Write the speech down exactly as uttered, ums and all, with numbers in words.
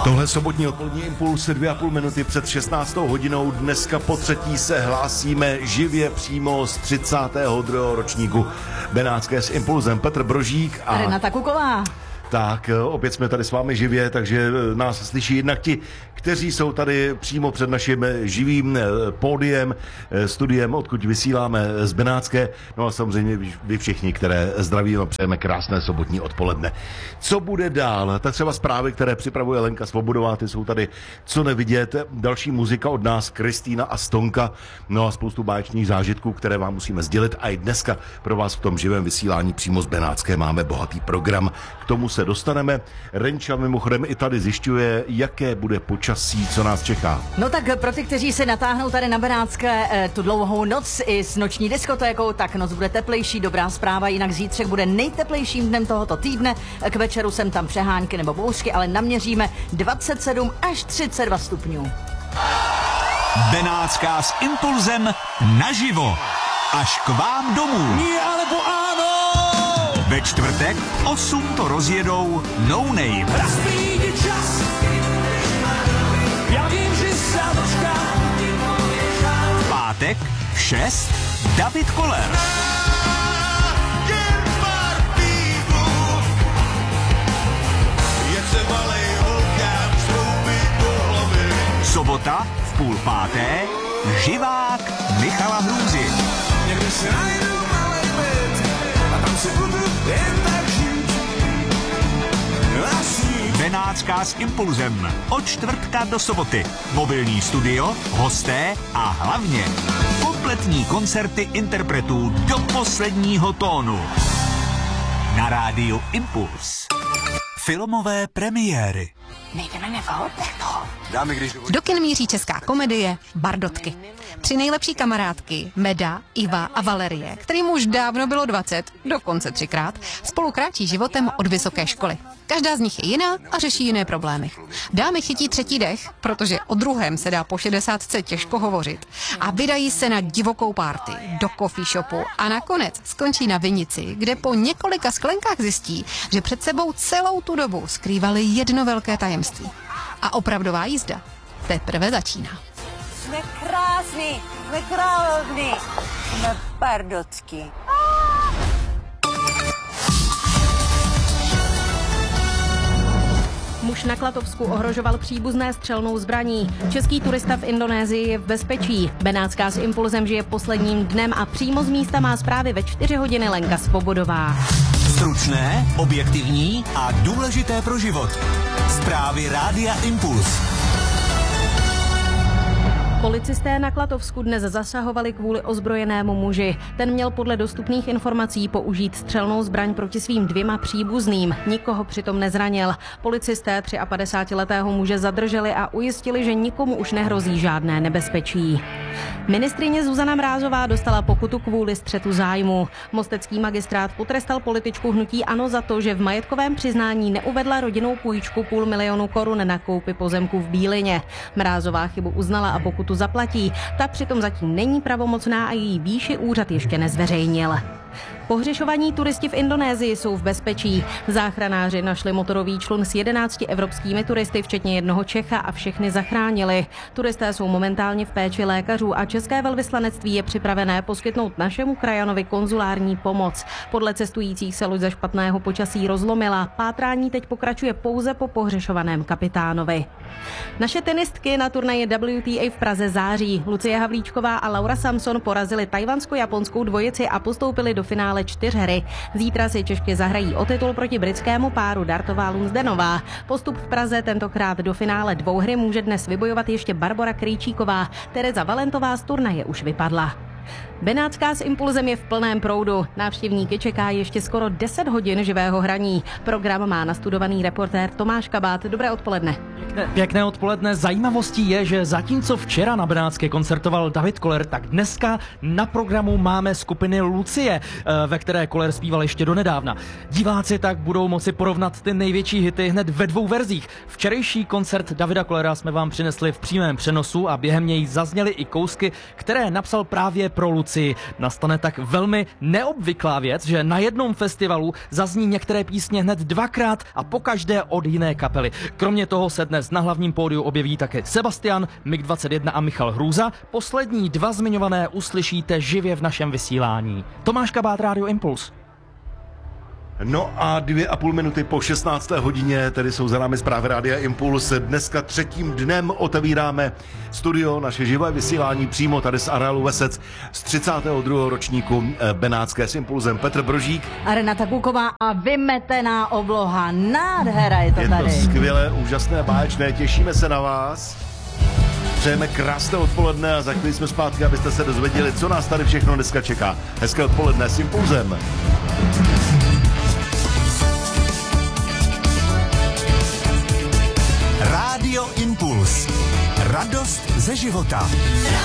Tohle sobotní odpolední impuls, dvě a půl minuty před šestnáctou hodinou. Dneska po třetí se hlásíme živě přímo z třicátého druhého ročníku Benátské s impulzem. Petr Brožík a Renata Kuková. Tak, opět jsme tady s vámi živě, takže nás slyší jednak ti, kteří jsou tady přímo před naším živým pódiem, studiem, odkud vysíláme z Benátské. No a samozřejmě vy všichni, které zdravíme a přejeme krásné sobotní odpoledne. Co bude dál? Tak třeba zprávy, které připravuje Lenka Svobodová, ty jsou tady co nevidět. Další muzika od nás, Kristýna a Stonka. No a spoustu báječných zážitků, které vám musíme sdělit. A i dneska pro vás v tom živém vysílání přímo z Benátské máme bohatý program. K tomu se dostaneme. Renča mimochodem i tady zjišťuje, jaké bude počasí, co nás čeká. No tak pro ty, kteří se natáhnou tady na Benátské eh, tu dlouhou noc i s noční diskotékou, tak noc bude teplejší, dobrá zpráva, jinak zítřek bude nejteplejším dnem tohoto týdne. K večeru sem tam přehánky nebo bouřky, ale naměříme dvacet sedm až třicet dva stupňů. Benátská s impulzem naživo. Až k vám domů. Nie, alebo áno! Ve čtvrtek osm to rozjedou No Name. Raz príde čas, ja vím, že sa dočkám. V pátek v šest David Koller. Sobota v půl páté živák Michala Hrůzy. Někde se najdu malej byt a tam si budu jen tak žít. Benátská s impulzem od čtvrtka do soboty. Mobilní studio, hosté a hlavně kompletní koncerty interpretů do posledního tónu. Na rádiu Impuls. Filmové premiéry. Nejdeme nevhodného. Do kin míří česká komedie Bardotky. Tři nejlepší kamarádky, Meda, Iva a Valerie, kterým už dávno bylo dvacet, dokonce třikrát, spolu kráčí životem od vysoké školy. Každá z nich je jiná a řeší jiné problémy. Dámy chytí třetí dech, protože o druhém se dá po šedesátce těžko hovořit, a vydají se na divokou party, do coffee shopu a nakonec skončí na vinici, kde po několika sklenkách zjistí, že před sebou celou tu dobu skrývali jedno velké tajemství. A opravdová jízda teprve začíná. Jsme krásný, jsme královny, jsme Bardotky. Muž na Klatovsku ohrožoval příbuzné střelnou zbraní. Český turista v Indonésii je v bezpečí. Benátská s impulzem žije posledním dnem a přímo z místa má zprávy ve čtyři hodiny Lenka Svobodová. Stručné, objektivní a důležité pro život. Zprávy Rádia Impuls. Policisté na Klatovsku dnes zasahovali kvůli ozbrojenému muži. Ten měl podle dostupných informací použít střelnou zbraň proti svým dvěma příbuzným. Nikoho přitom nezranil. Policisté padesátitříletého muže zadrželi a ujistili, že nikomu už nehrozí žádné nebezpečí. Ministryně Zuzana Mrázová dostala pokutu kvůli střetu zájmu. Mostecký magistrát potrestal političku hnutí ANO za to, že v majetkovém přiznání neuvedla rodinnou půjčku půl milionu korun na koupi pozemku v Bílině. Mrázová chybu uznala a pokutu zaplatí. Ta přitom zatím není pravomocná a její výši úřad ještě nezveřejnil. Pohřešovaní turisti v Indonésii jsou v bezpečí. Záchranáři našli motorový člun s jedenácti evropskými turisty, včetně jednoho Čecha, a všechny zachránili. Turisté jsou momentálně v péči lékařů a české velvyslanectví je připravené poskytnout našemu krajanovi konzulární pomoc. Podle cestujících se loď za špatného počasí rozlomila. Pátrání teď pokračuje pouze po pohřešovaném kapitánovi. Naše tenistky na turnaji W T A v Praze září. Lucie Havlíčková a Laura Samson porazili tajvansko-japonskou dvojici a postoupili do finále čtyřhry. Zítra si Češky zahrají o titul proti britskému páru Dartová Lunsdenová. Postup v Praze tentokrát do finále dvouhry může dnes vybojovat ještě Barbora Krejčíková. Tereza Valentová z turnaje už vypadla. Benátská s impulzem je v plném proudu. Návštěvníky čeká ještě skoro deset hodin živého hraní. Program má nastudovaný reportér Tomáš Kabát. Dobré odpoledne. Pěkné, pěkné odpoledne. Zajímavostí je, že zatímco včera na Benátské koncertoval David Koller, tak dneska na programu máme skupiny Lucie, ve které Koller zpíval ještě donedávna. Diváci tak budou moci porovnat ty největší hity hned ve dvou verzích. Včerejší koncert Davida Kollera jsme vám přinesli v přímém přenosu a během něj zazněly i kousky, které napsal právě pro Lucii. Nastane tak velmi neobvyklá věc, že na jednom festivalu zazní některé písně hned dvakrát a pokaždé od jiné kapely. Kromě toho se dnes na hlavním pódiu objeví také Sebastian, Mig dvacet jedna a Michal Hrůza. Poslední dva zmiňované uslyšíte živě v našem vysílání. Tomáš Kabát, Rádio Impuls. No a dvě a půl minuty po šestnácté hodině, tedy jsou za námi zprávy Rádia Impuls. Dneska třetím dnem otevíráme studio, naše živé vysílání přímo tady z areálu Vesec z třicátého druhého ročníku Benátské s Impulzem. Petr Brožík a Renata Kuková a vymetená obloha. Nádhera je to je tady. Je to skvělé, úžasné, báječné, těšíme se na vás. Přejeme krásné odpoledne a za chvíli jsme zpátky, abyste se dozvěděli, co nás tady všechno dneska čeká. Hezké odpoledne s Impulzem. Rádio Impuls. Radost ze života.